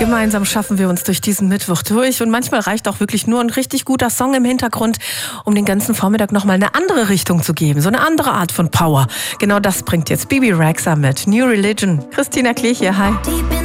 Gemeinsam schaffen wir uns durch diesen Mittwoch durch und manchmal reicht auch wirklich nur ein richtig guter Song im Hintergrund, um den ganzen Vormittag nochmal eine andere Richtung zu geben, so eine andere Art von Power. Genau das bringt jetzt Bebe Rexha mit New Religion. Christina Klich hier, hi.